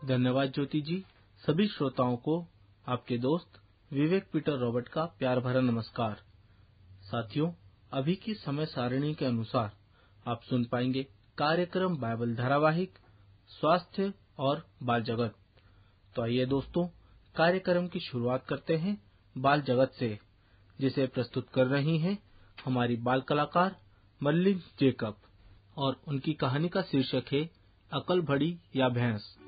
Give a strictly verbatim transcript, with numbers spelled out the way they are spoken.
धन्यवाद ज्योति जी। सभी श्रोताओं को आपके दोस्त विवेक पीटर रॉबर्ट का प्यार भरा नमस्कार। साथियों, अभी की समय सारिणी के अनुसार आप सुन पाएंगे कार्यक्रम बाइबल धारावाहिक स्वास्थ्य और बाल जगत। तो आइए दोस्तों, कार्यक्रम की शुरुआत करते हैं बाल जगत से, जिसे प्रस्तुत कर रही हैं हमारी बाल कलाकार मल्लिन जेकब, और उनकी कहानी का शीर्षक है अकल भड़ी या भैंस।